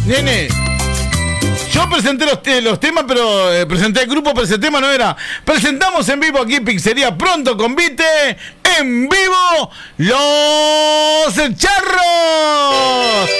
Nene, yo presenté los temas, pero presenté el grupo, pero ese tema no era. Presentamos en vivo aquí Pizzería Pronto Convite, en vivo, Los Charros.